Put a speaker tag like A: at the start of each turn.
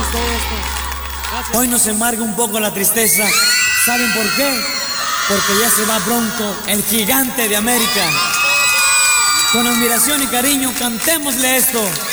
A: todo esto. Gracias.
B: Hoy nos embarga un poco la tristeza. ¿Saben por qué? Porque ya se va pronto el gigante de América. Con admiración y cariño, cantémosle esto.